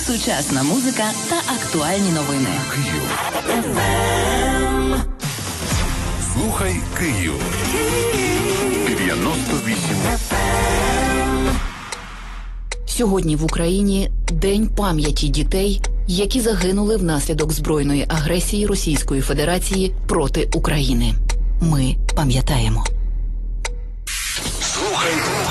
Сучасна музика та актуальні новини. Київ. Слухай Київ. 98. Сьогодні в Україні День пам'яті дітей, які загинули внаслідок збройної агресії Російської Федерації проти України. Ми пам'ятаємо. Слухай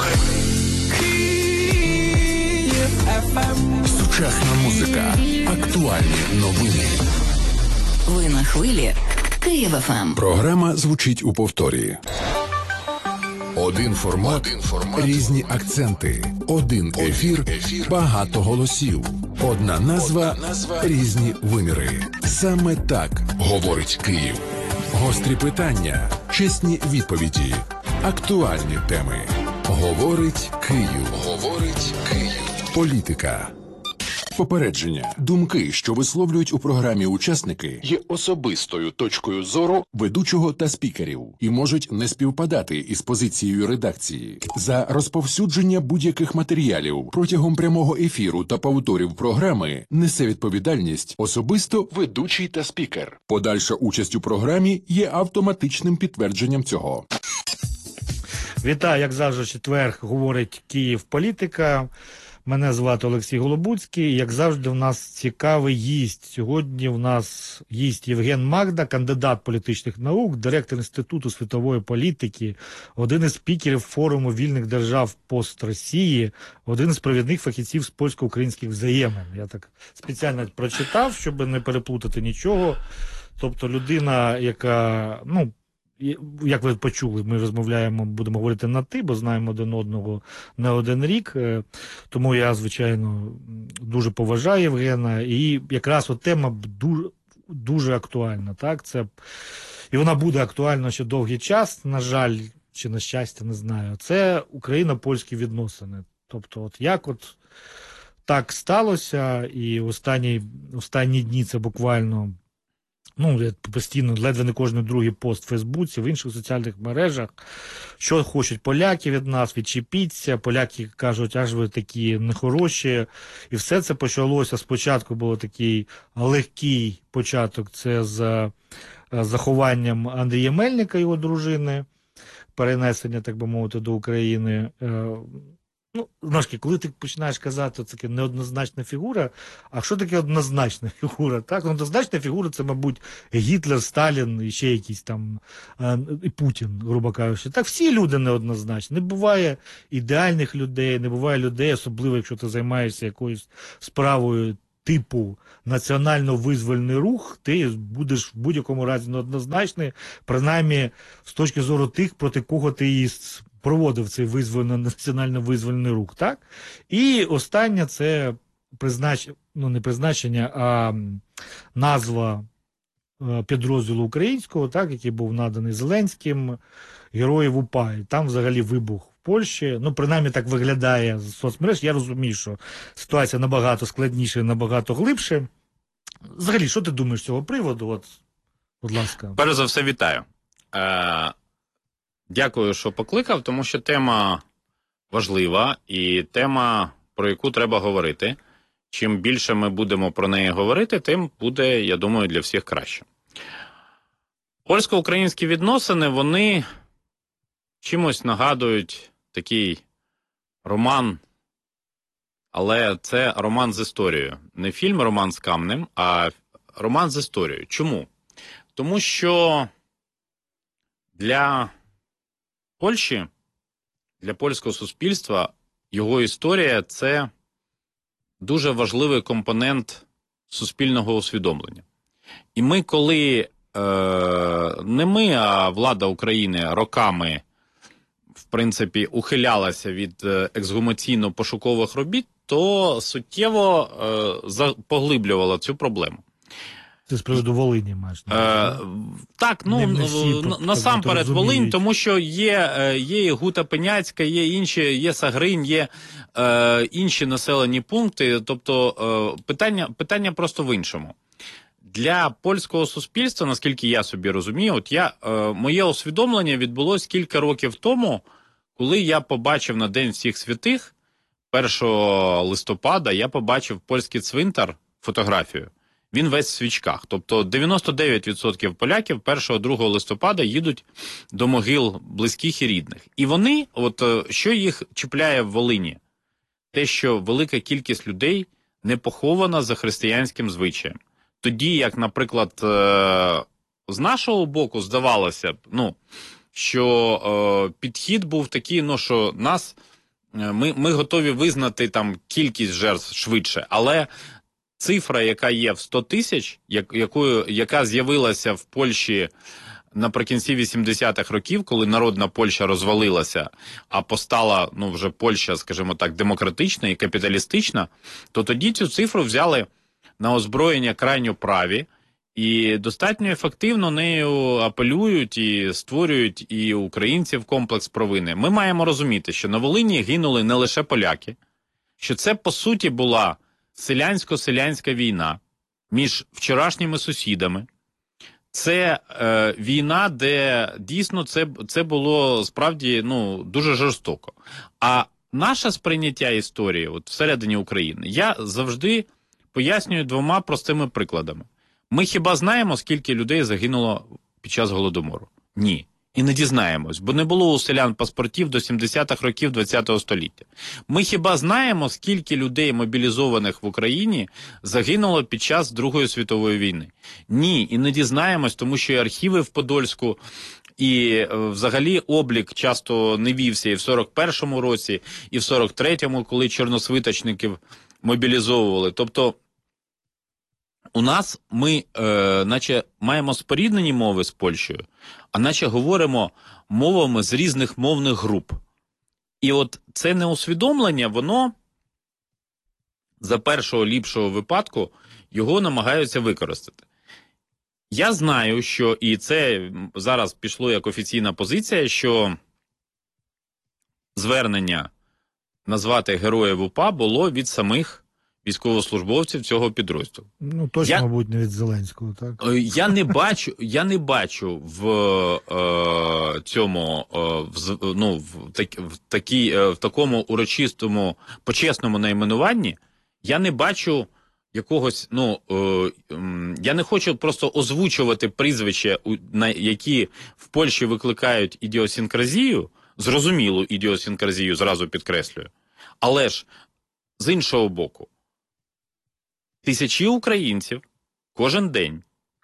Київ ФМ. Сучасна музика. Актуальні новини. Ви на хвилі Київ ФМ. Програма звучить у повторі. Один формат, різні акценти. Один ефір, багато голосів. Одна назва, різні виміри. Саме так говорить Київ. Гострі питання, чесні відповіді, актуальні теми. Говорить Київ. Говорить Київ. Політика. Попередження. Думки, що висловлюють у програмі учасники, є особистою точкою зору ведучого та спікерів і можуть не співпадати із позицією редакції. За розповсюдження будь-яких матеріалів протягом прямого ефіру та повторів програми несе відповідальність особисто ведучий та спікер. Подальша участь у програмі є автоматичним підтвердженням цього. Вітаю, як завжди, четвер говорить Київ політика. Мене звати Олексій Голобуцький. Як завжди, у нас цікавий гість. Сьогодні у нас гість Євген Магда, кандидат політичних наук, директор Інституту світової політики, один із спікерів форуму вільних держав пост-Росії, один із провідних фахівців з польсько-українських взаємин. Я так спеціально прочитав, щоб не переплутати нічого. Тобто людина, яка, як ви почули, ми розмовляємо, будемо говорити на «ти», бо знаємо один одного не один рік. Тому я, звичайно, дуже поважаю Євгена. І якраз от тема дуже актуальна. Так? І вона буде актуальна ще довгий час, на жаль, чи на щастя, не знаю. Це Україно-польські відносини. Тобто, от як от так сталося, і останні дні це буквально... я постійно, ледве не кожен другий пост в Фейсбуці, в інших соціальних мережах, що хочуть поляки від нас, відчепіться, поляки кажуть, аж ви такі нехороші. І все це почалося, спочатку був такий легкий початок, це з захованням Андрія Мельника, його дружини, перенесення, так би мовити, до України. Коли ти починаєш казати, це таке неоднозначна фігура, а що таке однозначна фігура? Так? Однозначна фігура – це, мабуть, Гітлер, Сталін і ще якийсь там, і Путін, грубо кажучи. Так, всі люди неоднозначні. Не буває ідеальних людей, не буває людей, особливо, якщо ти займаєшся якоюсь справою типу національно-визвольний рух, ти будеш в будь-якому разі неоднозначний, принаймні з точки зору тих, проти кого ти і проводив цей національно-визвольний рух, так? І останнє – це не призначення, а назва підрозділу українського, так, який був наданий Зеленським, Героїв УПА. І там взагалі вибух в Польщі. Принаймні так виглядає з соцмереж. Я розумію, що ситуація набагато складніша і набагато глибше. Взагалі, що ти думаєш з цього приводу? От, будь ласка. Перш за все, вітаю. Дякую, що покликав, тому що тема важлива і тема, про яку треба говорити. Чим більше ми будемо про неї говорити, тим буде, я думаю, для всіх краще. Польсько-українські відносини, вони чимось нагадують такий роман, але це роман з історією. Не фільм «Роман з камнем», а роман з історією. Чому? Тому що для Польщі, для польського суспільства, його історія – це дуже важливий компонент суспільного усвідомлення. І ми, коли, не ми, а влада України роками, в принципі, ухилялася від ексгумаційно-пошукових робіт, то суттєво поглиблювала цю проблему. Це з приводу Волині, маєш? Так, насамперед Волинь, тому що є Гута Пеняцька, є інші, є Сагринь, є інші населені пункти. Тобто питання просто в іншому. Для польського суспільства, наскільки я собі розумію, моє усвідомлення відбулось кілька років тому, коли я побачив на День всіх святих 1 листопада я побачив польський цвинтар, фотографію. Він весь в свічках. Тобто 99% поляків 1-2 листопада їдуть до могил близьких і рідних. І вони, що їх чіпляє в Волині? Те, що велика кількість людей не похована за християнським звичаєм. Тоді, як, наприклад, з нашого боку здавалося б, що підхід був такий, що ми готові визнати там кількість жертв швидше, але цифра, яка є в 100 тисяч, яка з'явилася в Польщі наприкінці 80-х років, коли народна Польща розвалилася, а постала вже Польща, скажімо так, демократична і капіталістична, то тоді цю цифру взяли на озброєння крайньо праві і достатньо ефективно нею апелюють і створюють і українців комплекс провини. Ми маємо розуміти, що на Волині гинули не лише поляки, що це, по суті, була селянсько-селянська війна між вчорашніми сусідами. Це війна, де дійсно це було справді дуже жорстоко. А наше сприйняття історії всередині України я завжди пояснюю 2 простими прикладами. Ми хіба знаємо, скільки людей загинуло під час Голодомору? Ні. І не дізнаємось, бо не було у селян паспортів до 70-х років ХХ століття. Ми хіба знаємо, скільки людей, мобілізованих в Україні, загинуло під час Другої світової війни? Ні, і не дізнаємось, тому що і архіви в Подольську, і взагалі облік часто не вівся і в 41-му році, і в 43-му, коли чорносвиточників мобілізовували. Тобто у нас ми наче маємо споріднені мови з Польщею, а наче говоримо мовами з різних мовних груп. І це неусвідомлення, воно за першого ліпшого випадку його намагаються використати. Я знаю, що, і це зараз пішло як офіційна позиція, що звернення назвати героїв УПА було від самих військовослужбовців цього підрозділу. Точно, мабуть, не від Зеленського, так? Я не бачу в цьому, в такому урочистому, почесному найменуванні, я не бачу якогось, я не хочу просто озвучувати прізвища, які в Польщі викликають ідіосінкразію, зрозумілу ідіосінкразію, зразу підкреслюю, але ж з іншого боку, тисячі українців кожен день,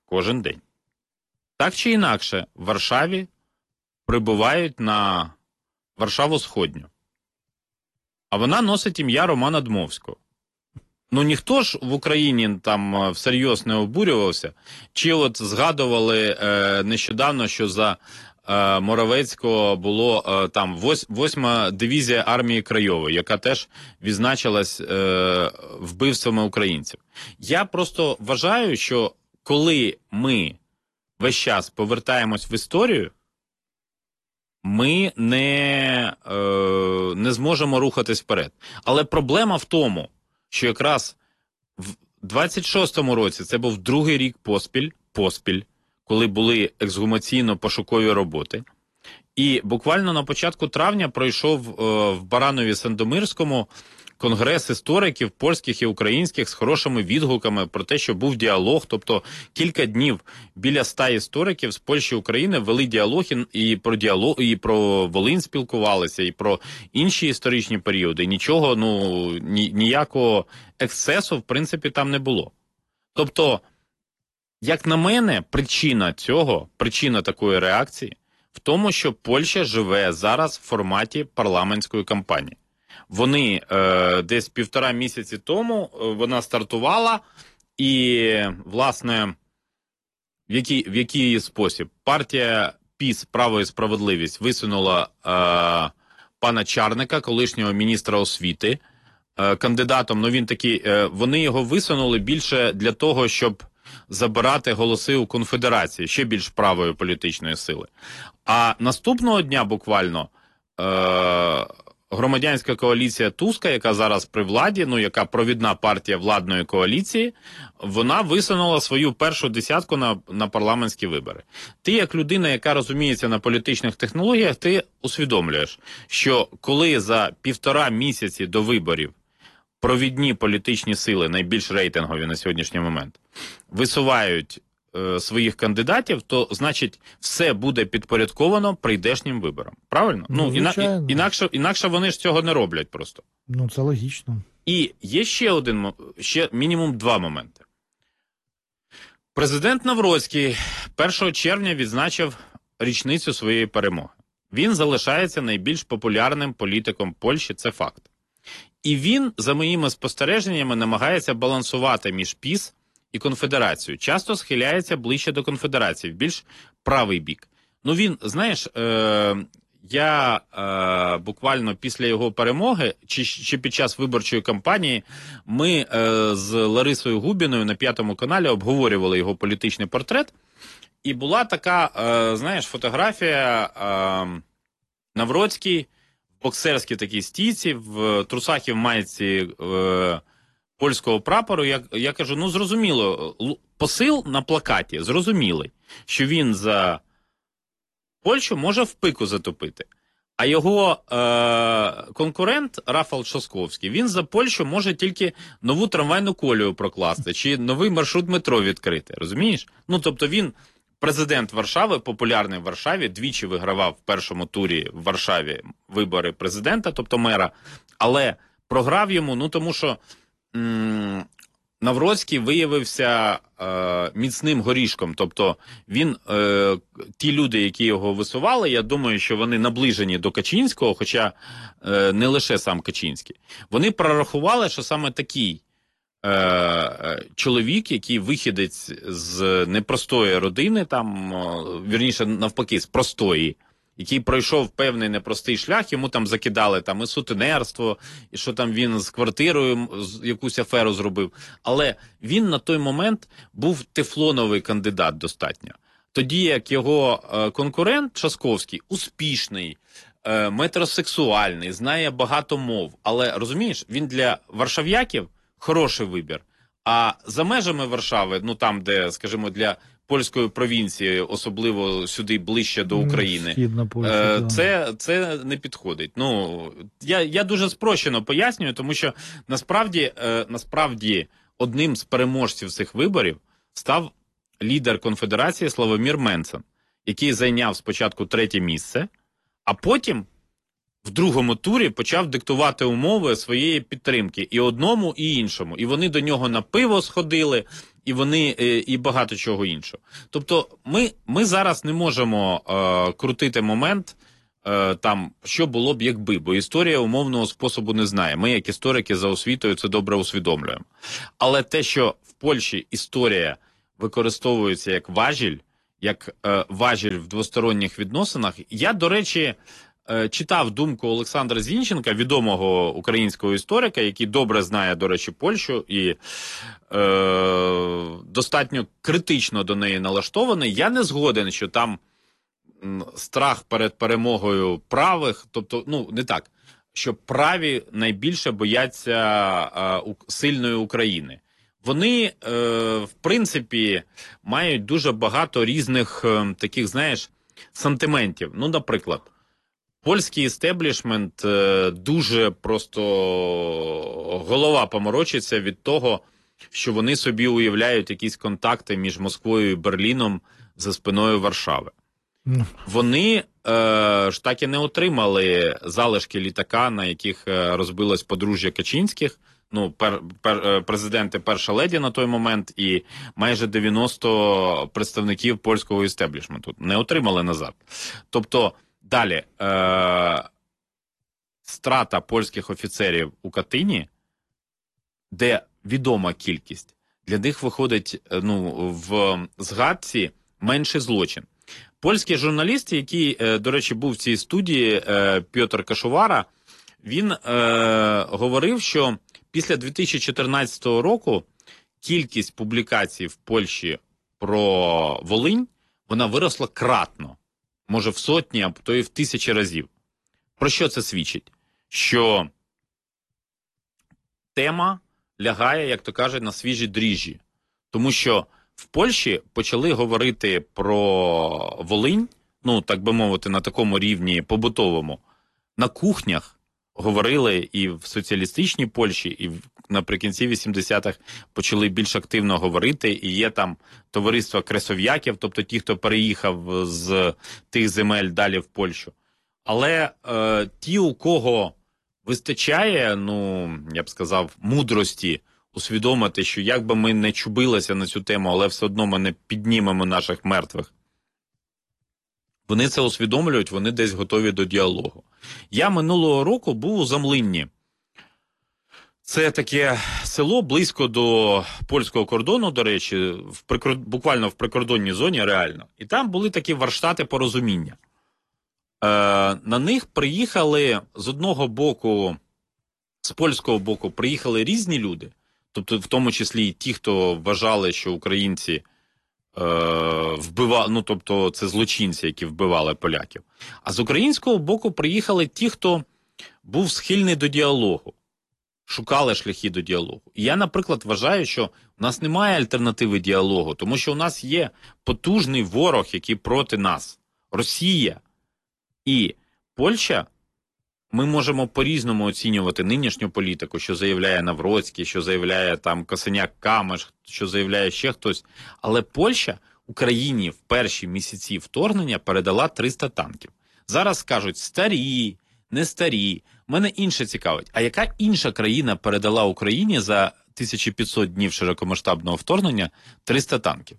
так чи інакше, в Варшаві прибувають на Варшаву Сходню. А вона носить ім'я Романа Дмовського. Ніхто ж в Україні там всерйоз не обурювався. Чи згадували нещодавно, що за Моровецького було там 8-ма дивізія армії Крайової, яка теж відзначилась вбивствами українців. Я просто вважаю, що коли ми весь час повертаємось в історію, ми не зможемо рухатись вперед. Але проблема в тому, що якраз в 26-му році, це був 2-й рік поспіль, коли були ексгумаційно-пошукові роботи. І буквально на початку травня пройшов в Баранові-Сандомирському конгрес істориків польських і українських з хорошими відгуками про те, що був діалог. Тобто кілька днів біля 100 істориків з Польщі і України вели діалог, і про Волинь спілкувалися, і про інші історичні періоди. Нічого, ніякого ексцесу, в принципі, там не було. Тобто, як на мене, причина такої реакції в тому, що Польща живе зараз в форматі парламентської кампанії. Вони десь 1,5 місяці тому вона стартувала і, власне, в який спосіб? Партія ПіС «Право і справедливість» висунула пана Чарника, колишнього міністра освіти, кандидатом. Вони його висунули більше для того, щоб забирати голоси у конфедерації, ще більш правої політичної сили. А наступного дня буквально громадянська коаліція Туска, яка зараз при владі, ну, яка провідна партія владної коаліції, вона висунула свою першу десятку на парламентські вибори. Ти, як людина, яка розуміється на політичних технологіях, ти усвідомлюєш, що коли за 1,5 місяці до виборів провідні політичні сили, найбільш рейтингові на сьогоднішній момент, висувають своїх кандидатів, то, значить, все буде підпорядковано прийдешнім виборам. Правильно? Ну, інакше вони ж цього не роблять просто. Ну, це логічно. І є ще мінімум 2 моменти. Президент Навроцький 1 червня відзначив річницю своєї перемоги. Він залишається найбільш популярним політиком Польщі, це факт. І він, за моїми спостереженнями, намагається балансувати між ПІС і конфедерацію. Часто схиляється ближче до конфедерації, в більш правий бік. Ну він, знаєш, я буквально після його перемоги, чи під час виборчої кампанії, ми з Ларисою Губіною на 5-му каналі обговорювали його політичний портрет. І була така, знаєш, фотографія Навроцький в боксерській такій стійці, в трусах і в майці польського прапору. Я кажу, ну зрозуміло, посил на плакаті зрозумілий, що він за Польщу може в пику затопити. А його конкурент Рафал Трzaskowski, він за Польщу може тільки нову трамвайну колію прокласти, чи новий маршрут метро відкрити, розумієш? Ну, тобто він президент Варшави, популярний в Варшаві, двічі вигравав в першому турі в Варшаві вибори президента, тобто мера, але програв йому, ну тому що Навроцький виявився міцним горішком, тобто він, ті люди, які його висували, я думаю, що вони наближені до Качинського, хоча не лише сам Качинський. Вони прорахували, що саме такий чоловік, який вихідець з непростої родини, там, вірніше навпаки, з простої, який пройшов певний непростий шлях, йому там закидали там і сутенерство, і що там він з квартирою якусь аферу зробив. Але він на той момент був тефлоновий кандидат достатньо. Тоді як його конкурент Трzaskowski успішний, метросексуальний, знає багато мов. Але, розумієш, він для варшав'яків хороший вибір. А за межами Варшави, ну там, де, скажімо, для польської провінції, особливо сюди ближче до України, це не підходить. Ну, я дуже спрощено пояснюю, тому що насправді одним з переможців цих виборів став лідер конфедерації Славомір Менцен, який зайняв спочатку 3-те місце, а потім в другому турі почав диктувати умови своєї підтримки і одному, і іншому. І вони до нього на пиво сходили, і багато чого іншого. Тобто ми зараз не можемо крутити момент, там, що було б якби, бо історія умовного способу не знає. Ми, як історики за освітою, це добре усвідомлюємо. Але те, що в Польщі історія використовується як важіль в двосторонніх відносинах, я, до речі, читав думку Олександра Зінченка, відомого українського історика, який добре знає, до речі, Польщу і достатньо критично до неї налаштований. Я не згоден, що там страх перед перемогою правих, тобто, ну, не так, що праві найбільше бояться сильної України. Вони, в принципі, мають дуже багато різних таких, знаєш, сантиментів. Ну, наприклад, польський істеблішмент дуже просто голова поморочиться від того, що вони собі уявляють якісь контакти між Москвою і Берліном за спиною Варшави. Вони ж так і не отримали залишки літака, на яких розбилось подружжя Качинських, ну, президент і перша леді на той момент, і майже 90 представників польського істеблішменту. Не отримали назад. Тобто, далі, страта польських офіцерів у Катині, де відома кількість, для них виходить, ну, в згадці менший злочин. Польський журналіст, який, до речі, був в цій студії, Пьотр Кашувара, він говорив, що після 2014 року кількість публікацій в Польщі про Волинь, вона виросла кратно. Може в сотні, а то і в 1000 разів. Про що це свідчить? що тема лягає, як то кажуть, на свіжі дріжджі. Тому що в Польщі почали говорити про Волинь, ну, так би мовити, на такому рівні побутовому. На кухнях говорили і в соціалістичній Польщі, і наприкінці 80-х почали більш активно говорити, і є там товариство кресов'яків, тобто ті, хто переїхав з тих земель далі в Польщу. Але ті, у кого вистачає, ну, я б сказав, мудрості усвідомити, що як би ми не чубилися на цю тему, але все одно ми не піднімемо наших мертвих. Вони це усвідомлюють, вони десь готові до діалогу. Я минулого року був у Замлинні. Це таке село близько до польського кордону, до речі, буквально в прикордонній зоні, реально. І там були такі варштати порозуміння. На них приїхали з одного боку, з польського боку, приїхали різні люди, тобто в тому числі і ті, хто вважали, що українці вбивали, ну тобто це злочинці, які вбивали поляків. А з українського боку приїхали ті, хто був схильний до діалогу, шукали шляхи до діалогу. І я, наприклад, вважаю, що у нас немає альтернативи діалогу, тому що у нас є потужний ворог, який проти нас – Росія. І Польща, ми можемо по-різному оцінювати нинішню політику, що заявляє Навроцький, що заявляє там Косиняк-Камиш, що заявляє ще хтось. Але Польща Україні в перші місяці вторгнення передала 300 танків. Зараз скажуть старі, не старі. Мене інше цікавить. А яка інша країна передала Україні за 1500 днів широкомасштабного вторгнення 300 танків?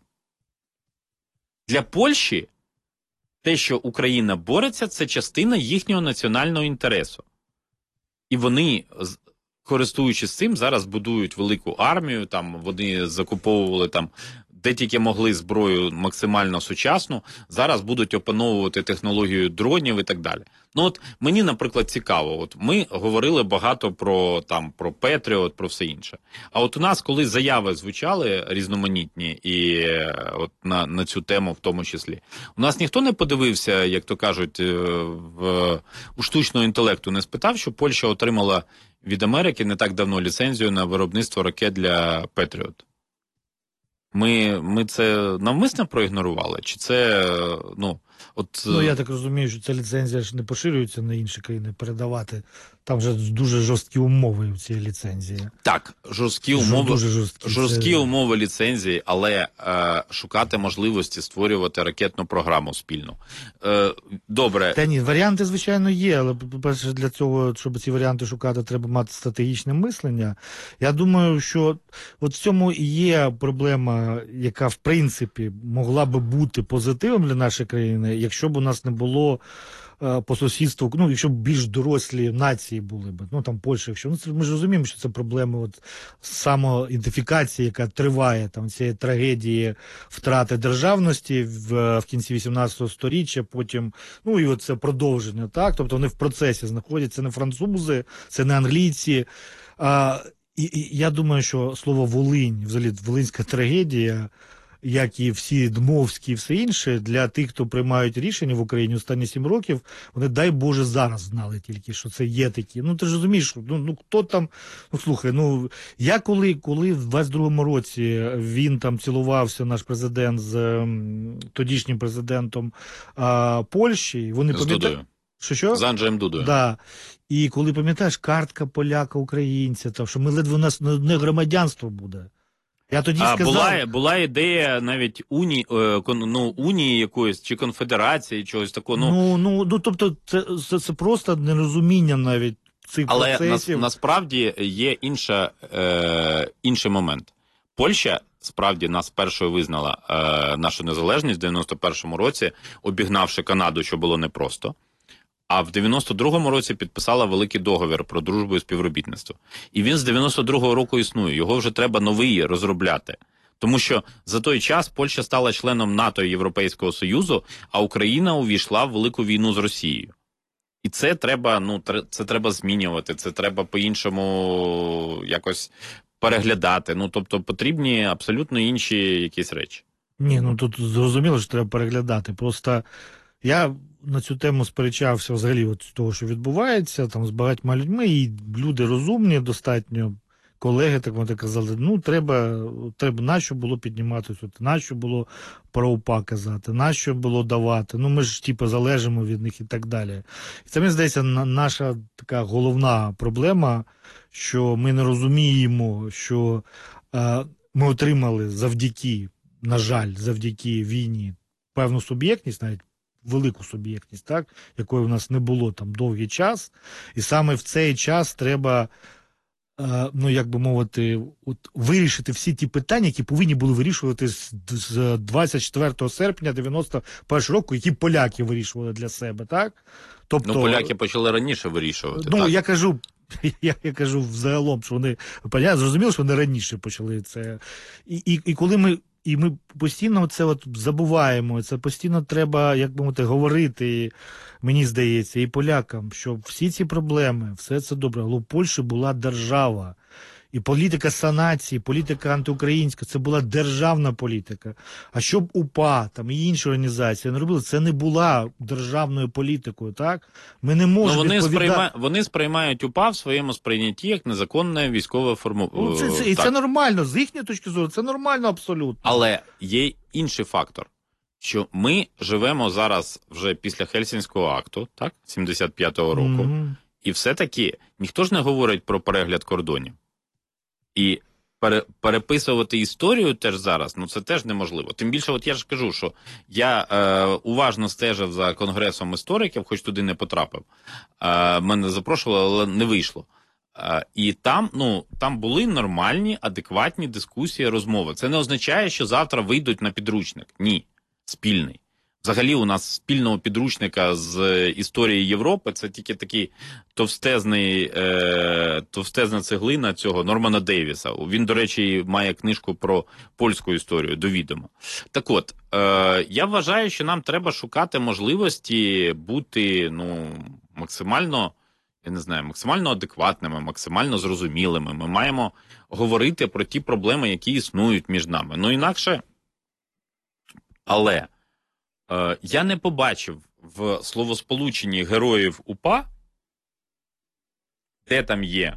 Для Польщі те, що Україна бореться, це частина їхнього національного інтересу. І вони, користуючись цим, зараз будують велику армію, там вони закуповували там, де тільки могли зброю максимально сучасну, зараз будуть опановувати технологію дронів і так далі. Ну от мені, наприклад, цікаво, от ми говорили багато про Петріот, про все інше. А от у нас, коли заяви звучали різноманітні і от на цю тему в тому числі, у нас ніхто не подивився, як то кажуть, у штучного інтелекту не спитав, що Польща отримала від Америки не так давно ліцензію на виробництво ракет для Петріот. Ми це навмисно проігнорували? Чи це, Ну, я так розумію, що ця ліцензія ж не поширюється на інші країни передавати. Там вже дуже жорсткі умови у цій ліцензії. Так, жорсткі умови ліцензії, але шукати можливості створювати ракетну програму спільну. Добре. Та ні, варіанти, звичайно, є, але, по-перше, для цього, щоб ці варіанти шукати, треба мати стратегічне мислення. Я думаю, що от в цьому і є проблема, яка, в принципі, могла би бути позитивом для нашої країни, якщо б у нас не було по сусідству, ну, якщо б більш дорослі нації були б, ну, там, Польща, якщо, ну, ми ж розуміємо, що це проблеми от самоідентифікації, яка триває, там, цієї трагедії втрати державності в кінці 18-го сторіччя, потім, ну, і оце продовження, так, тобто вони в процесі знаходяться, це не французи, це не англійці, і я думаю, що слово Волинь, взагалі, волинська трагедія, як і всі Дмовські і все інше, для тих, хто приймають рішення в Україні останні 7 років, вони, дай Боже, зараз знали тільки, що це є такі. Ну, ти ж розумієш, ну хто там, ну, слухай, ну, я коли в 22-му році він там цілувався, наш президент, з тодішнім президентом Польщі, вони пам'ятають... Що? З Анджеєм Дудою. Да. І коли, пам'ятаєш, картка поляка-українця, там, що ми ледве у нас не громадянство буде. Я тоді сказав... Була ідея навіть унії якоїсь, чи конфедерації, чогось такого. Тобто це просто нерозуміння навіть цих процесів. Але насправді є інший момент. Польща справді нас першою визнала нашу незалежність в 91-му році, обігнавши Канаду, що було непросто. А в 92-му році підписала великий договір про дружбу і співробітництво. І він з 92-го року існує. Його вже треба новий розробляти. Тому що за той час Польща стала членом НАТО і Європейського Союзу, а Україна увійшла в велику війну з Росією. І це треба змінювати, це треба по-іншому якось переглядати. Ну, тобто потрібні абсолютно інші якісь речі. Ні, ну тут зрозуміло, що треба переглядати. Просто я на цю тему сперечався взагалі от з того, що відбувається, там з багатьма людьми, і люди розумні достатньо, колеги, так вони казали, ну, треба, нащо було піднімати тут, нащо було про УПА казати, нащо було давати, ну, ми ж, типу, залежимо від них і так далі. І це, мені здається, наша така головна проблема, що ми не розуміємо, що ми отримали завдяки, на жаль, завдяки війні певну суб'єктність, навіть велику суб'єктність, так, якої в нас не було там довгий час, і саме в цей час треба, ну, як би мовити, от, вирішити всі ті питання, які повинні були вирішувати з 24 серпня 91 року, які поляки вирішували для себе, так? Тобто, ну, поляки почали раніше вирішувати, ну, так? Я кажу взагалом, що вони, зрозуміло, що вони раніше почали це. І коли ми постійно це от забуваємо, це постійно треба, як би мовити, говорити, мені здається, і полякам, що всі ці проблеми, все це добре, але у Польщі була держава. І політика санації, політика антиукраїнська, це була державна політика. А щоб УПА там, і інші організації не робили, це не була державною політикою, так? Ми не можемо вони сприймають УПА в своєму сприйнятті як незаконне військове формування. І це нормально, з їхньої точки зору, це нормально абсолютно. Але є інший фактор, що ми живемо зараз вже після Хельсінського акту, так, 75-го року, і все-таки ніхто ж не говорить про перегляд кордонів. І переписувати історію теж зараз, ну це теж неможливо. Тим більше, от я ж кажу, що я уважно стежив за Конгресом істориків, хоч туди не потрапив. Мене запрошували, але не вийшло. І там, ну, там були нормальні, адекватні дискусії, розмови. Це не означає, що завтра вийдуть на підручник. Ні, спільний. Взагалі у нас спільного підручника з історії Європи це тільки такий товстезна цеглина цього Нормана Дейвіса. Він, до речі, має книжку про польську історію, до відома. Так от, я вважаю, що нам треба шукати можливості бути, ну, максимально, я не знаю, максимально адекватними, максимально зрозумілими. Ми маємо говорити про ті проблеми, які існують між нами. Ну, інакше, але я не побачив в словосполученні героїв УПА, де там є,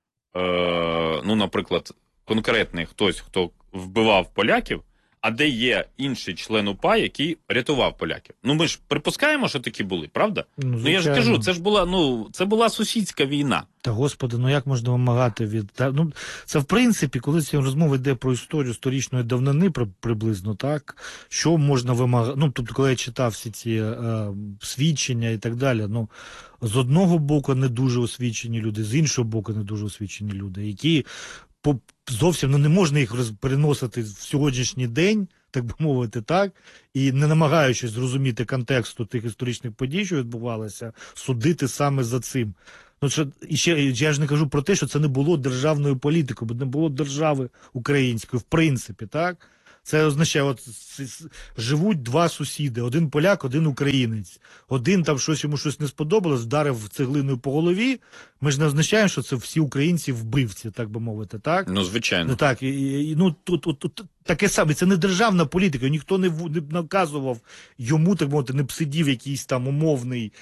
ну, наприклад, конкретний хтось, хто вбивав поляків, а де є інший член УПА, який рятував поляків. Ну, ми ж припускаємо, що такі були, правда? Ну, я ж кажу, це ж була, ну, це була сусідська війна. Та, Господи, ну як можна вимагати від... Ну, це, в принципі, коли ця розмова йде про історію сторічної давнини приблизно, так? Що можна вимагати? Ну, тобто, коли я читав всі ці свідчення і так далі, ну, з одного боку не дуже освічені люди, з іншого боку не дуже освічені люди, які зовсім не можна їх переносити в сьогоднішній день, так би мовити, так, і не намагаючись зрозуміти контексту тих історичних подій, що відбувалося, судити саме за цим. Ну, і ще я ж не кажу про те, що це не було державною політикою, бо не було держави української, в принципі, так? Це означає, от живуть два сусіди, один поляк, один українець. Один там йому щось не сподобалось, вдарив цеглиною по голові. Ми ж не означаємо, що це всі українці вбивці, так би мовити, так? Ну, звичайно. Так, ну, тут таке саме, це не державна політика, ніхто не наказував йому, так мовити, не сидів якийсь там умовний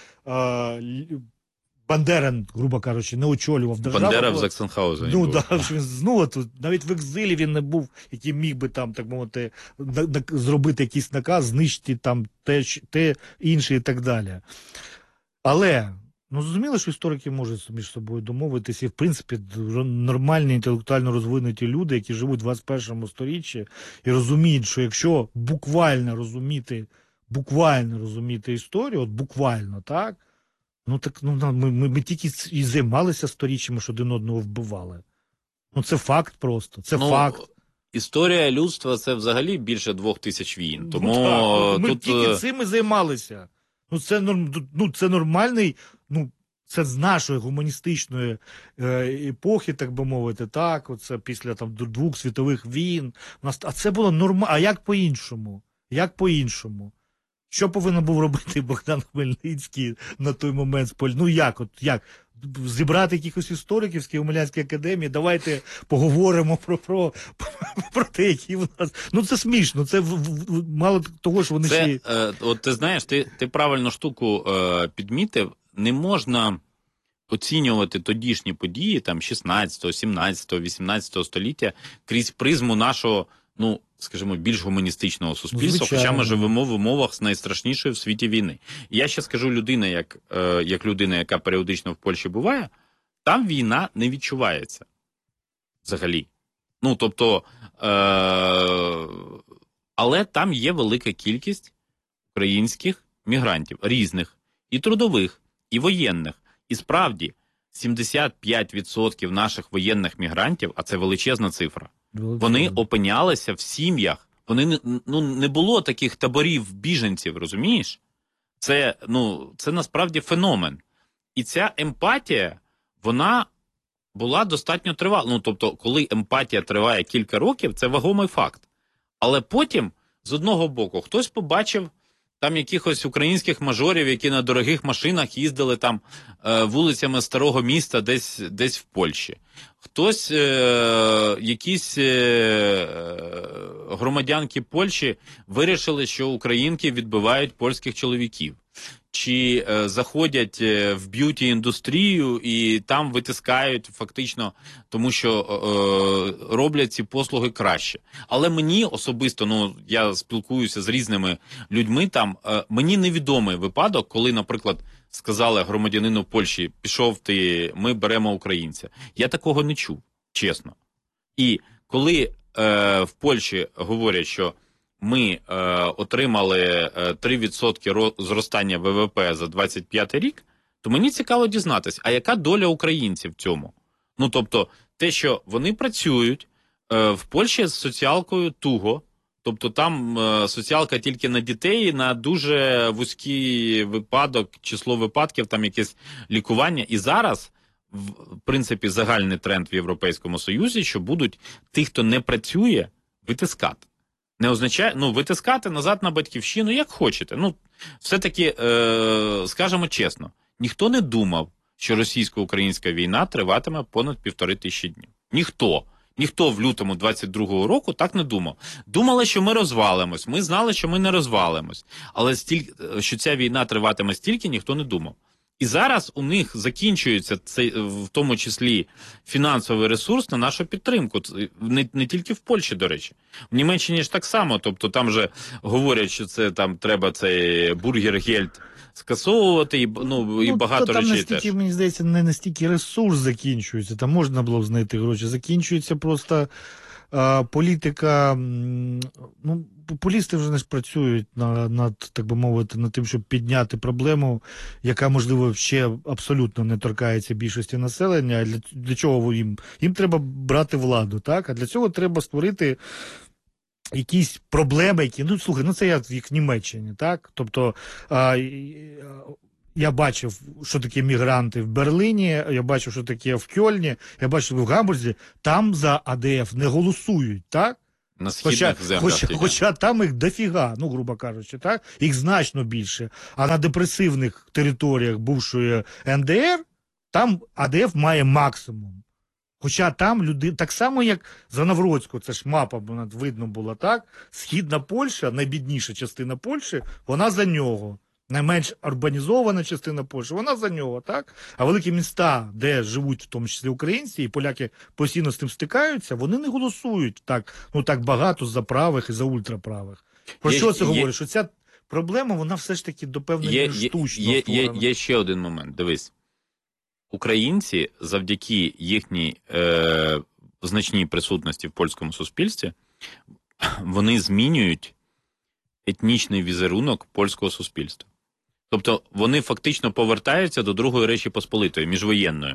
Бандера, грубо кажучи, не очолював державу. Бандера в Заксенхаузені. Ну, да, знову тут, навіть в екзилі він не був, який міг би там, так мовити, зробити якийсь наказ, знищити там те інше і так далі. Але, ну, зрозуміло, що історики можуть між собою домовитися, і, в принципі, нормальні, інтелектуально розвинуті люди, які живуть в 21 сторіччі, і розуміють, що якщо буквально розуміти історію, от буквально, так, ну так, ну ми тільки і займалися сторіччями, що один одного вбивали. Ну це факт просто, це факт. Історія людства – це взагалі більше 2000 війн, тому ми тут... тільки цим і займалися. Ну це нормальний, ну це з нашої гуманістичної епохи, так би мовити, так, оце після там 2 світових війн. А це було нормально, а як по-іншому? Як по-іншому? Що повинен був робити Богдан Хмельницький на той момент? Ну як? зібрати якихось істориків з Києво-Могилянської академії, давайте поговоримо про те, які в нас... Ну, це смішно, це мало того, що вони ще... От ти знаєш, ти правильну штуку підмітив, не можна оцінювати тодішні події, там, 16, 17, 18 століття крізь призму нашого, ну, скажімо, більш гуманістичного суспільства, хоча ми живемо в умовах найстрашнішої в світі війни. І я ще скажу, людина, як людина, яка періодично в Польщі буває, там війна не відчувається взагалі. Ну, тобто, але там є велика кількість українських мігрантів, різних, і трудових, і воєнних. І справді, 75% наших воєнних мігрантів, а це величезна цифра, вони опинялися в сім'ях. Не було таких таборів біженців, розумієш? Це насправді феномен. І ця емпатія, вона була достатньо тривала. Ну, тобто, коли емпатія триває кілька років, це вагомий факт. Але потім, з одного боку, хтось побачив там якихось українських мажорів, які на дорогих машинах їздили там вулицями старого міста десь в Польщі. Хтось, якісь громадянки Польщі вирішили, що українки відбивають польських чоловіків. Чи заходять в б'юті-індустрію і там витискають фактично, тому що роблять ці послуги краще. Але мені особисто, я спілкуюся з різними людьми там, мені невідомий випадок, коли, наприклад, сказали громадянину Польщі, пішов ти, ми беремо українця. Я такого не чув, чесно. І коли в Польщі говорять, що ми отримали 3% зростання ВВП за 25 рік, то мені цікаво дізнатися, а яка доля українців в цьому? Ну, тобто, те, що вони працюють, в Польщі з соціалкою туго, тобто там соціалка тільки на дітей, на дуже вузький випадок, число випадків, там якесь лікування. І зараз, в принципі, загальний тренд в Європейському Союзі, що будуть тих, хто не працює, витискати. Не означає, витискати назад на батьківщину, як хочете. Все-таки, скажемо чесно, ніхто не думав, що російсько-українська війна триватиме понад 1500 днів. Ніхто в лютому 22-го року так не думав. Думали, що ми розвалимось, ми знали, що ми не розвалимось. Але що ця війна триватиме стільки, ніхто не думав. І зараз у них закінчується цей, в тому числі, фінансовий ресурс на нашу підтримку. Не тільки в Польщі, до речі. В Німеччині ж так само. Тобто там же говорять, що це там треба цей бургергельд скасовувати і багато там речей теж. Мені здається, не настільки ресурс закінчується. Там можна було б знайти гроші. Закінчується просто політика. Популісти вже не працюють над, так би мовити, над тим, щоб підняти проблему, яка, можливо, ще абсолютно не торкається більшості населення. А для чого їм? Їм треба брати владу, так? А для цього треба створити якісь проблеми, які, це як в Німеччині, так? Тобто, я бачив, що таке мігранти в Берліні, я бачив, що таке в Кьольні, я бачив в Гамбурзі, там за АДФ не голосують, так? На східних землях. Хоча там їх дофіга, грубо кажучи, так? Їх значно більше. А на депресивних територіях бувшої НДР, там АДФ має максимум. Хоча там люди, так само як за Навроцьку, це ж мапа видно була, так? Східна Польща, найбідніша частина Польщі, вона за нього. Найменш урбанізована частина Польщі, вона за нього, так? А великі міста, де живуть в тому числі українці, і поляки постійно з тим стикаються, вони не голосують так багато за правих і за ультраправих. Про що це говорить? Що ця проблема, вона все ж таки до певної штучно створена. Є ще один момент, дивись. Українці завдяки їхній значній присутності в польському суспільстві, вони змінюють етнічний візерунок польського суспільства. Тобто вони фактично повертаються до Другої Речі Посполитої, міжвоєнної.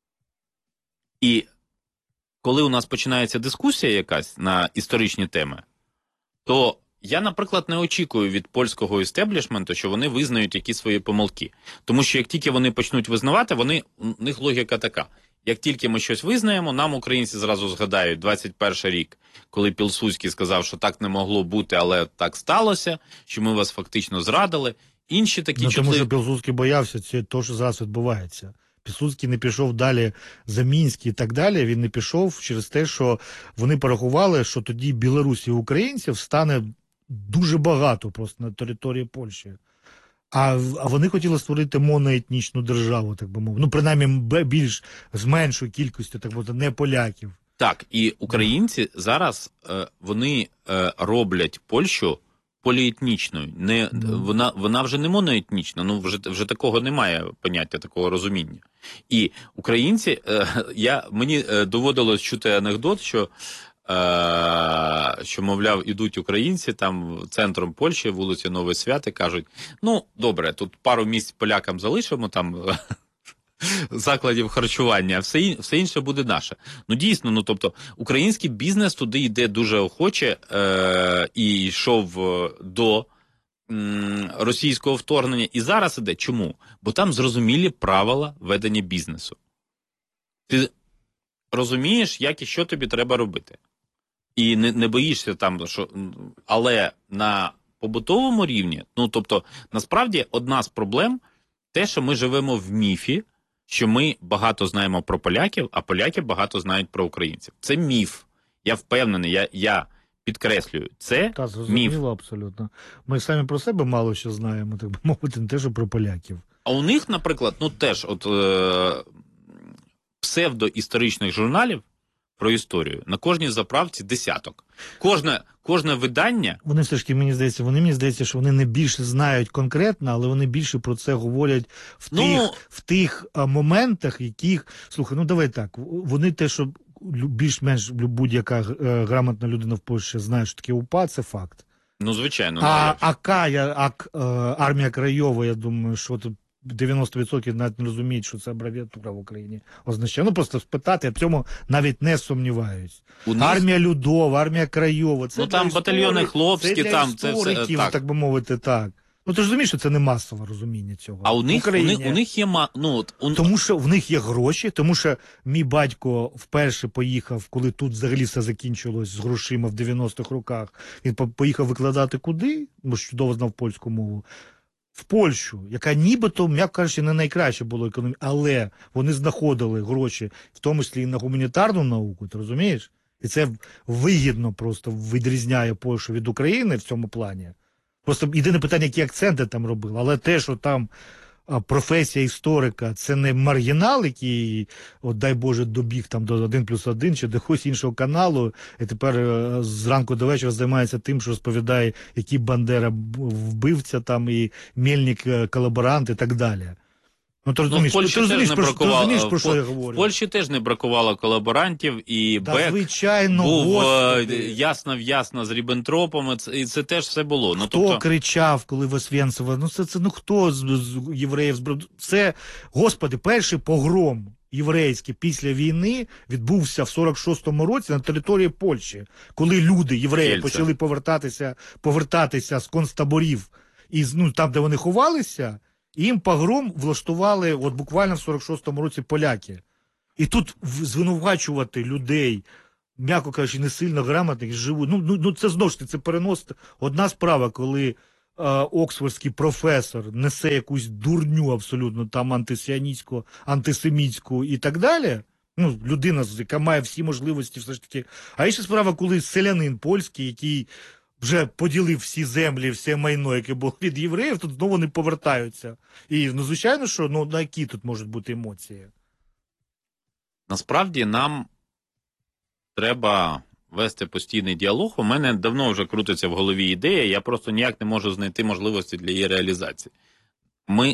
І коли у нас починається дискусія якась на історичні теми, то я, наприклад, не очікую від польського істеблішменту, що вони визнають якісь свої помилки. Тому що як тільки вони почнуть визнавати, у них логіка така. Як тільки ми щось визнаємо, нам українці зразу згадають 21 рік, коли Пілсудський сказав, що так не могло бути, але так сталося, що ми вас фактично зрадили. Інші такі Тому що Пілсудський боявся, це те, що зараз відбувається. Пілсудський не пішов далі за Мінськ і так далі, він не пішов через те, що вони порахували, що тоді білорусів і українців стане дуже багато просто на території Польщі. А вони хотіли створити моноетнічну державу, так би мовити. Ну, принаймні, більш з меншою кількістю, так би мовити, не поляків. Так, і українці зараз, вони роблять Польщу поліетнічною. Вона вже не моноетнічна, ну вже такого немає поняття, такого розуміння. І українці, мені доводилось чути анекдот, що, мовляв, ідуть українці там центром Польщі, вулиці Новий Свят, і кажуть, ну, добре, тут пару місць полякам залишимо, там, закладів харчування, а все інше буде наше. Ну, дійсно, ну, тобто, український бізнес туди йде дуже охоче і йшов до російського вторгнення, і зараз іде. Чому? Бо там зрозумілі правила ведення бізнесу. Ти розумієш, як і що тобі треба робити. І не боїшся там, що... Але на побутовому рівні, ну, тобто, насправді, одна з проблем те, що ми живемо в міфі, що ми багато знаємо про поляків, а поляки багато знають про українців. Це міф. Я впевнений, я підкреслюю, це та, зрозуміло, міф. Абсолютно. Ми самі про себе мало що знаємо, так би мовити, не те, що про поляків. А у них, наприклад, ну теж от псевдоісторичних журналів про історію на кожній заправці десяток. Кожне видання... Вони все ж таки, мені здається, що вони не більше знають конкретно, але вони більше про це говорять в тих моментах, яких... Слухай, ну давай так, вони те, що більш-менш будь-яка грамотна людина в Польщі знає, що таке УПА, це факт. Ну, звичайно. Армія Краєва, я думаю, що тут 90% навіть не розуміють, що це абревіатура в Україні означає. Ну, просто спитати, я в цьому навіть не сумніваюсь. Армія Людова, армія Краєва. Це там батальйони хлопські, це там істориків, це так би мовити, так. Ну, ти ж розумієш, що це не масове розуміння цього. А у них є... Тому що в них є гроші, тому що мій батько вперше поїхав, коли тут взагалі все закінчилось з грошима в 90-х роках. Він поїхав викладати куди? Бо ж чудово знав польську мову. В Польщу, яка нібито, м'яко кажучи, не найкраще було економіка, але вони знаходили гроші, в тому числі і на гуманітарну науку, ти розумієш? І це вигідно просто відрізняє Польщу від України в цьому плані. Просто єдине питання, які акценти там робили, але те, що там професія історика, це не маргінал, який, от дай Боже, добіг там до 1+1 чи до якогось іншого каналу, і тепер зранку до вечора займається тим, що розповідає, який Бандера вбивця там, і Мельник колаборант і так далі. Ну, ти розумієш, про що я говорю? В Польщі теж не бракувало колаборантів, і та, Бек звичайно, був ясно з Ріббентропом, і це теж все було. Хто кричав, коли в Освенциво? Хто з євреїв збрав? Це, Господи, перший погром єврейський після війни відбувся в 46-му році на території Польщі, коли люди, євреї, почали повертатися з концтаборів, там, де вони ховалися. Їм погром влаштували от буквально в 46-му році поляки. І тут звинувачувати людей, м'яко кажучи, не сильно грамотних, живуть. Це знову ж таки, це переносити. Одна справа, коли оксфордський професор несе якусь дурню абсолютно, там антисіоністську, антисемітську і так далі. Людина, яка має всі можливості все ж таки. А інша справа, коли селянин польський, який вже поділив всі землі, все майно, яке було від євреїв, тут знову не повертаються. І, звичайно, що, на які тут можуть бути емоції? Насправді, нам треба вести постійний діалог. У мене давно вже крутиться в голові ідея, я просто ніяк не можу знайти можливості для її реалізації. Ми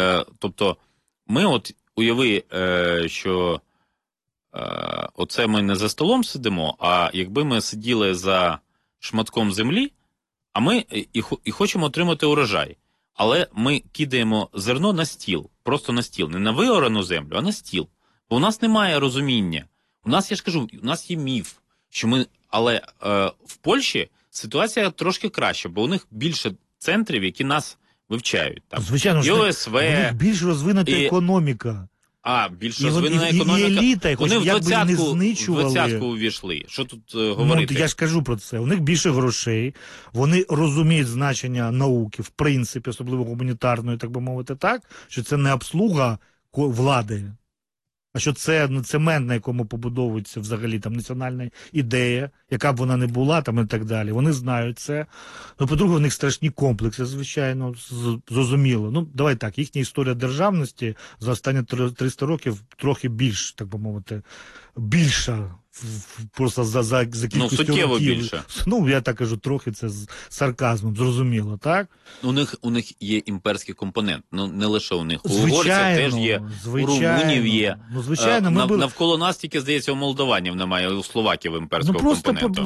уяви, що оце ми не за столом сидимо, а якби ми сиділи за шматком землі, а ми і хочемо отримати урожай. Але ми кидаємо зерно на стіл, просто на стіл, не на виорану землю, а на стіл. Бо у нас немає розуміння. У нас, я ж кажу, у нас є міф, що ми... Але в Польщі ситуація трошки краща, бо у них більше центрів, які нас вивчають. Там, звичайно, ЮСВ, у них більш розвинута економіка. Більш розвинена економіка. І еліта, вони в 20-ку увійшли. Що тут говорити? Я ж кажу про це. У них більше грошей, вони розуміють значення науки, в принципі, особливо гуманітарної, так би мовити, так, що це не обслуга влади. А що це цемент, на якому побудовується взагалі там національна ідея, яка б вона не була там і так далі. Вони знають це. Ну, по-друге, в них страшні комплекси, звичайно, зрозуміло. Ну, давай так, їхня історія державності за останні 300 років трохи більш, так би мовити, більша. Просто за кількістю суттєво років. Більше. Ну, я так кажу, трохи це з сарказмом, зрозуміло, так? У них є імперський компонент, ну не лише у них. У угорців теж є, у румунів є. Ну, звичайно, навколо нас тільки, здається, у молдаванів немає, у словаків імперського компоненту. Ну,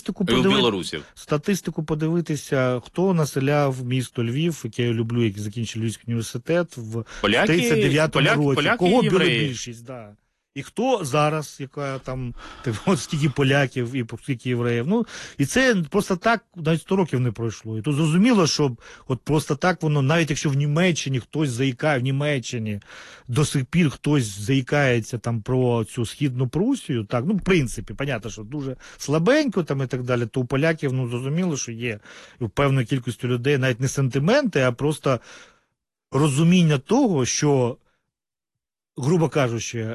просто статистику подивитися, хто населяв місто Львів, яке я люблю, який закінчив Львівський університет в 39-му році. Кого була більшість, да. І хто зараз, яка там, от стільки поляків і стільки євреїв. Ну, і це просто так навіть 100 років не пройшло. І тут зрозуміло, що от просто так воно, навіть якщо в Німеччині хтось заїкає, в Німеччині до сих пір хтось заїкається там про цю Східну Прусію, так, ну, в принципі, понятно, що дуже слабенько там і так далі, то у поляків, ну, зрозуміло, що є у певної кількості людей навіть не сентименти, а просто розуміння того, що грубо кажучи,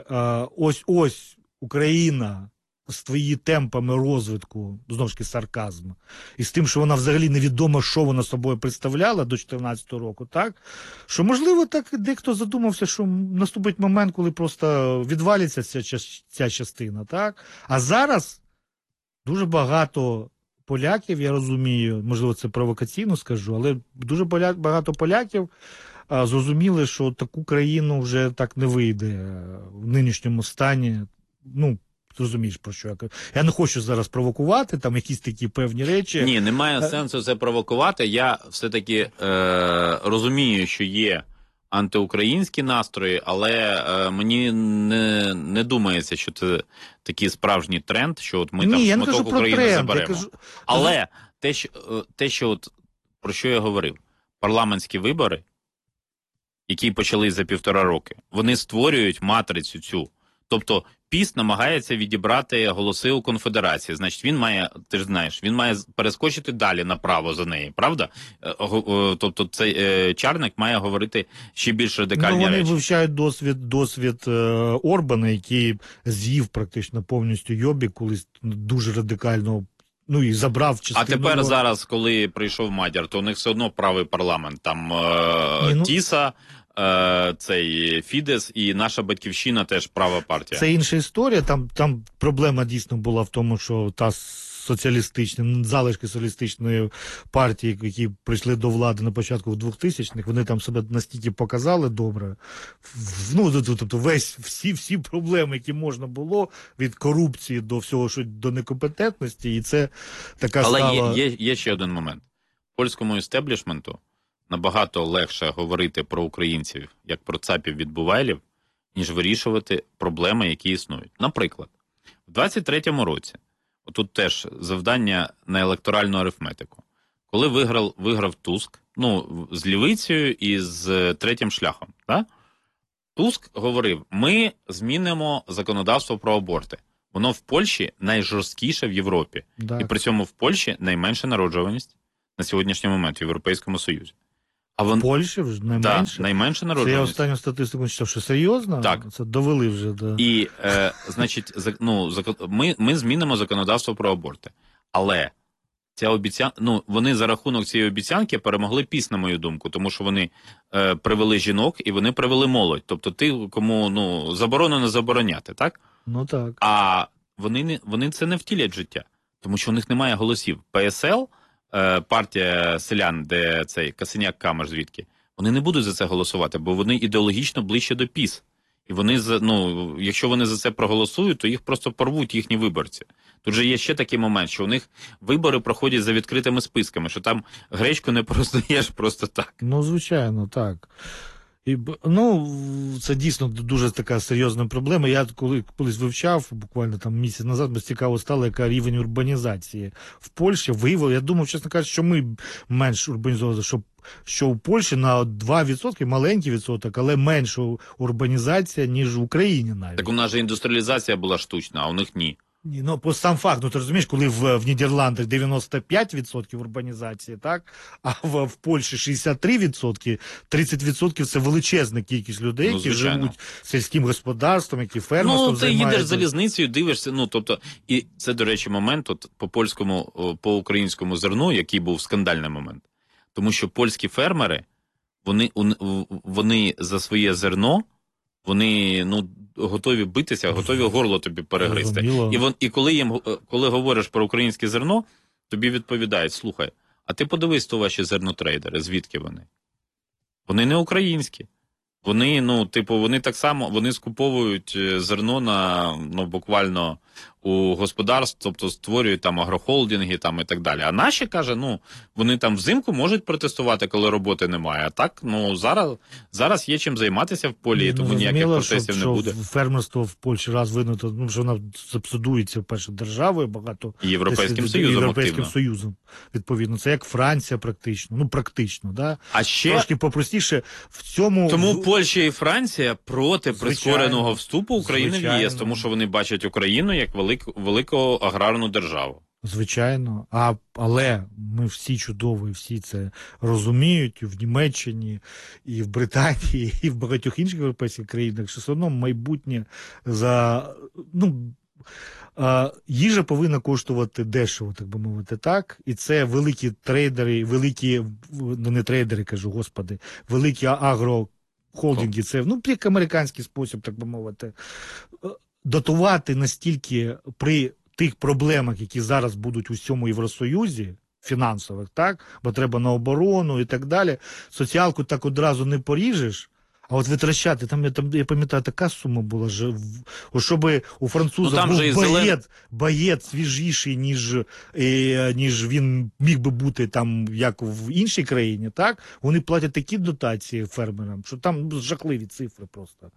ось Україна з твої темпами розвитку, знову ж таки сарказм, і з тим, що вона взагалі невідомо, що вона собою представляла до 2014 року, так? Що, можливо, так дехто задумався, що наступить момент, коли просто відвалиться ця частина, так? А зараз дуже багато поляків, я розумію, можливо, це провокаційно скажу, але дуже багато поляків зрозуміли, що таку країну вже так не вийде в нинішньому стані. Ну, розумієш, про що я кажу. Я не хочу зараз провокувати, там якісь такі певні речі. Ні, немає сенсу це провокувати. Я все-таки розумію, що є антиукраїнські настрої, але мені не думається, що це такий справжній тренд, що от ми там шматок України заберемо. Але те, що от, про що я говорив, парламентські вибори, які почались за 1,5 роки, вони створюють матрицю цю. Тобто ПіС намагається відібрати голоси у конфедерації. Значить, він має, ти ж знаєш, він має перескочити далі направо за неї, правда? Тобто цей Чарник має говорити ще більш радикальні речі. Вони вивчають досвід Орбана, який з'їв практично повністю Йобік, колись дуже радикально, ну і забрав частину. А тепер зараз, коли прийшов Мадяр, то у них все одно правий парламент. Там Тіса, цей Фідес і наша Батьківщина теж права партія. Це інша історія. Там проблема дійсно була в тому, що та соціалістична, залишки соціалістичної партії, які прийшли до влади на початку 2000-х, вони там себе настільки показали добре. Ну, тобто всі проблеми, які можна було, від корупції до всього, що до некомпетентності, і це така стала... Але є ще один момент. Польському істеблішменту набагато легше говорити про українців, як про цапів від бувайлів, ніж вирішувати проблеми, які існують. Наприклад, в 23-му році, тут теж завдання на електоральну арифметику, коли виграв Туск, ну, з лівицею і з третім шляхом, так? Туск говорив, ми змінимо законодавство про аборти. Воно в Польщі найжорсткіше в Європі. Так. І при цьому в Польщі найменша народжуваність на сьогоднішній момент в Європейському Союзі. В Польщі вже найменше? Да, найменша народжуваність. Це я останню статистику читав, що серйозно? Так. Це довели вже. Да. І, значить, ми змінимо законодавство про аборти. Але ця вони за рахунок цієї обіцянки перемогли ПіС, на мою думку, тому що вони привели жінок і вони привели молодь. Тобто ти, кому заборонено забороняти, так? Ну так. А вони це не втілять в життя, тому що у них немає голосів. ПСЛ, партія селян, де цей Касиняк Камеш звідки, вони не будуть за це голосувати, бо вони ідеологічно ближче до ПіС. І вони, якщо вони за це проголосують, то їх просто порвуть їхні виборці. Тут же є ще такий момент, що у них вибори проходять за відкритими списками, що там гречку не пороздаєш просто так. Ну, звичайно, так. І, це дійсно дуже така серйозна проблема. Я колись вивчав, буквально там місяць назад, бо цікаво стало, яка рівень урбанізації в Польщі. Виявили, я думав, чесно кажучи, що ми менш урбанізовані, що у Польщі на 2%, маленький відсоток, але менша урбанізація, ніж в Україні навіть. Так у нас же індустріалізація була штучна, а у них ні. Ні, ну, по сам факт, ну ти розумієш, коли в Нідерландах 95% урбанізації, так, а в Польщі 63%, 30% це величезна кількість людей, які живуть сільським господарством, які фермерством займаються. Ну, ти їдеш залізницею, дивишся, ну, тобто, і це, до речі, момент от, по українському зерну, який був скандальний момент. Тому що польські фермери, вони за своє зерно, вони, ну, готові битися, готові горло тобі перегризти. І коли говориш про українське зерно, тобі відповідають: слухай, а ти подивись, то ваші зернотрейдери, звідки вони? Вони не українські. Вони, ну, типу, вони так само, вони скуповують зерно ну, буквально у господарств, тобто створюють там агрохолдинги там і так далі. А наші, каже, ну, вони там взимку можуть протестувати, коли роботи немає. А так, ну, зараз є чим займатися в полі, тому ніяких протестів не буде. Фермерство в Польщі раз винято, ну, що воно субсидується, перше, державою, багато... Європейським Союзом, відповідно. Це як Франція практично, ну, практично, да? А ще... Трошки попростіше в цьому... Тому Польща і Франція проти прискореного вступу України в ЄС, тому що вони бачать Україну як велику аграрну державу. Звичайно. Але ми всі чудово, і всі це розуміють і в Німеччині, і в Британії, і в багатьох інших європейських країнах, що все одно майбутнє їжа повинна коштувати дешево, так би мовити, так? І це великі трейдери, не трейдери, кажу, господи, великі агрохолдинги, це, ну, як американський спосіб, так би мовити, дотувати настільки при тих проблемах, які зараз будуть у всьому Євросоюзі, фінансових, так, бо треба на оборону і так далі, соціалку так одразу не поріжеш, а от витрачати, я пам'ятаю, така сума була, щоб у француза був боєць свіжіший, ніж він міг би бути там, як в іншій країні, так, вони платять такі дотації фермерам, що там жахливі цифри просто.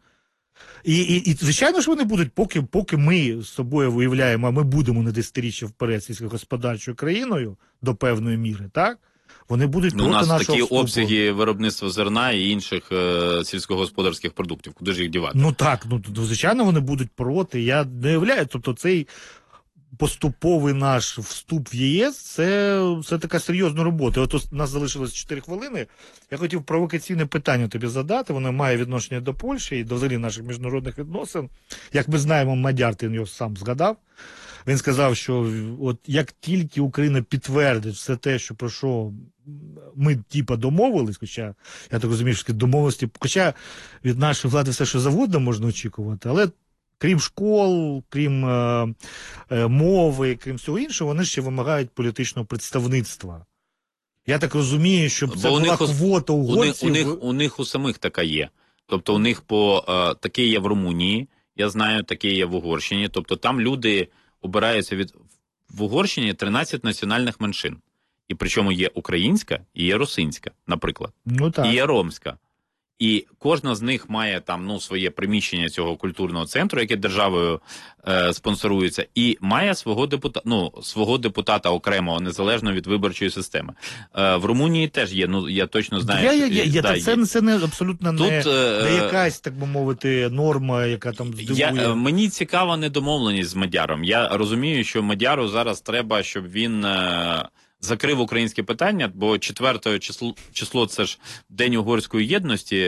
І звичайно ж вони будуть, поки ми з собою виявляємо, а ми будемо на десятиріччя вперед сільськогосподарчою країною до певної міри, так? Вони будуть проти нашого вступу. У нас такі обсяги виробництва зерна і інших сільськогосподарських продуктів. Куди ж їх дівати? Ну так, звичайно вони будуть проти. Я не уявляю, тобто цей поступовий наш вступ в ЄС, це така серйозна робота. От у нас залишилось 4 хвилини. Я хотів провокаційне питання тобі задати. Воно має відношення до Польщі і до взагалі наших міжнародних відносин. Як ми знаємо, Мадяр, ти його сам згадав. Він сказав, що от як тільки Україна підтвердить все те, що про що ми домовились, хоча, я так розумію, що домовленості, хоча від нашої влади все, що завгодно можна очікувати, але крім школ, крім мови, крім всього іншого, вони ще вимагають політичного представництва. Я так розумію, щоб це була квота угорців. У них у самих така є. Тобто у них таке є в Румунії, я знаю, таке є в Угорщині. Тобто там люди обираються в Угорщині 13 національних меншин. І причому є українська і є русинська, наприклад. Ну, так. І є ромська. І кожна з них має там, ну, своє приміщення цього культурного центру, яке державою спонсорується, і має свого депутата окремого, незалежно від виборчої системи. В Румунії теж є, ну, я точно знаю. Це не абсолютно не якась, так би мовити, норма, яка там здивує. Мені цікава недомовленість з Мадяром. Я розумію, що Мадяру зараз треба, щоб він закрив українське питання, бо 4 число – це ж День угорської єдності,